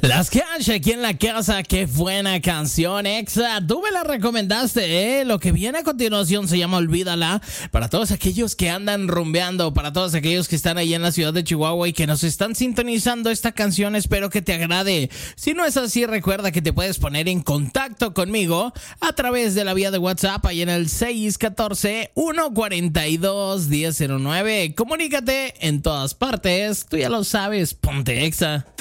Las Cash aquí en la casa, qué buena canción, Exa. Tú me la recomendaste, ¿eh? Lo que viene a continuación se llama Olvídala. Para todos aquellos que andan rumbeando, para todos aquellos que están ahí en la ciudad de Chihuahua y que nos están sintonizando esta canción, espero que te agrade. Si no es así, recuerda que te puedes poner en contacto conmigo a través de la vía de WhatsApp ahí en el 614-142-1009. Comunícate en todas partes, tú ya lo sabes, ponte Exa.